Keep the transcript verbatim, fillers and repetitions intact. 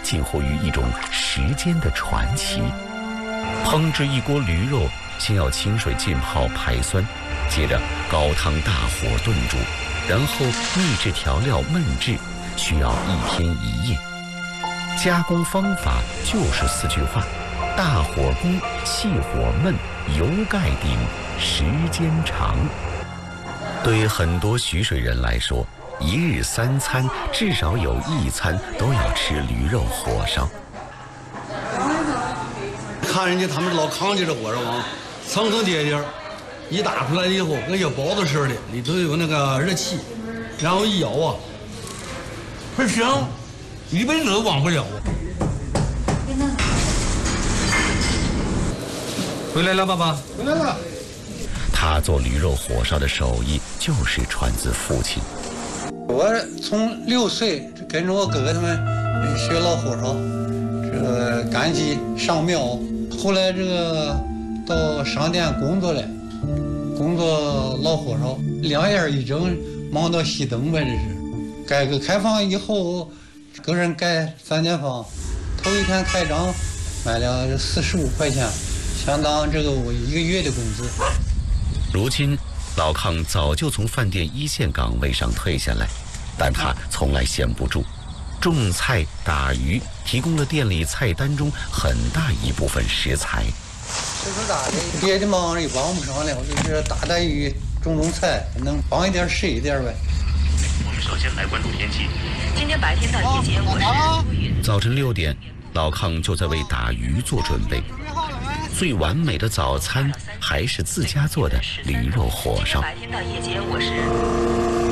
近乎于一种时间的传奇。烹制一锅驴肉，先要清水浸泡排酸，接着高汤大火炖煮，然后秘制调料焖制，需要一天一夜。加工方法就是四句话：大火攻，细火焖，油盖顶，时间长。对于很多徐水人来说，一日三餐至少有一餐都要吃驴肉火烧。 看人家他们老康家这火烧啊，层层叠叠，一打出来以后跟小包子似的，里头有那个热气，然后一咬啊，很香，一辈子都忘不了啊。回来了，爸爸，回来了。 他做驴肉火烧的手艺就是传自父亲。 我从六岁跟着我哥哥他们学老火烧，这个赶集上庙，后来这个到商店工作了，工作老火烧，两眼一睁，忙到熄灯呗。这是改革开放以后，个人盖三间房，头一天开张买了四十五块钱，相当这个我一个月的工资。 如今老康早就从饭店一线岗位上退下来，但他从来闲不住，种菜打鱼提供了店里菜单中很大一部分食材。 岁数大的别的忙也帮不上了，我就是打打鱼种种菜，能帮一点是一点呗。 我们首先来关注天气。 今天白天到夜间我是多云。 早晨六点，老康就在为打鱼做准备。最完美的早餐还是自家做的驴肉火烧。 白天到夜间我是。